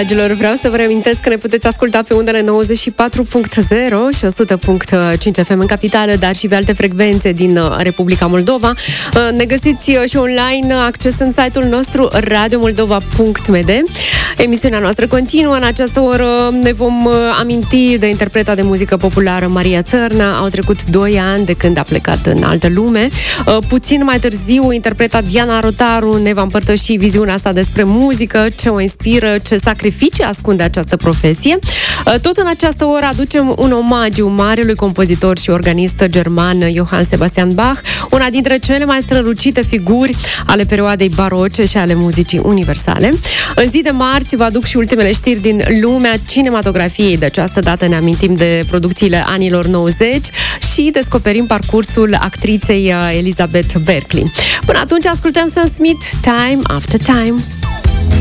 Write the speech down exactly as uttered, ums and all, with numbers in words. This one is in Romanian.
Dragilor, vreau să vă reamintesc că ne puteți asculta pe undele nouăzeci și patru punct zero și o sută punct cinci F M în capitală, dar și pe alte frecvențe din Republica Moldova. Ne găsiți și online accesând site-ul nostru radio moldova punct m d. Emisiunea noastră continuă. În această oră ne vom aminti de interpreta de muzică populară Maria Țărnă. Au trecut doi ani de când a plecat în altă lume. Puțin mai târziu, interpreta Diana Rotaru ne va împărtăși viziunea sa despre muzică, ce o inspiră, ce sacrificii ascunde această profesie. Tot în această oră aducem un omagiu marelui compozitor și organist german Johann Sebastian Bach, una dintre cele mai strălucite figuri ale perioadei baroce și ale muzicii universale. În zi de marți vă aduc și ultimele știri din lumea cinematografiei. De această dată ne amintim de producțiile anilor nouăzeci și descoperim parcursul actriței Elizabeth Berkley. Până atunci ascultăm Sam Smith, Time After Time.